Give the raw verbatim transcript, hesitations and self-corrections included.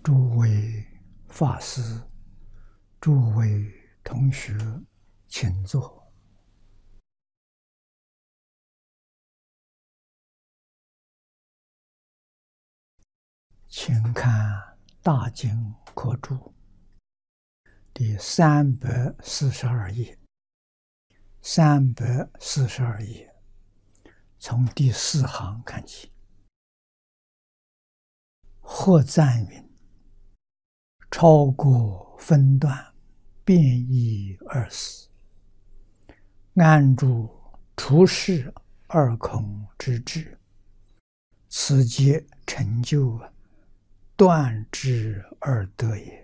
诸位法师、诸位同学，请坐。请看《大经科注》第三百四十二页，三百四十二页，从第四行看起。或赞云：超过分段，变异二死，安住出世二空之智，此皆成就断知二得也。